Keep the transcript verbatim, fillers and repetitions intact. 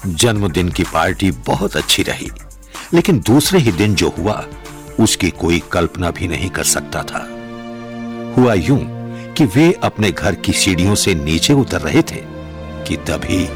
जन्मदिन की पार्टी बहुत अच्छी रही, लेकिन दूसरे ही दिन जो हुआ उसकी कोई कल्पना भी नहीं कर सकता था। हुआ यूं कि वे अपने घर की सीढ़ियों से नीचे उतर रहे थे कि तभी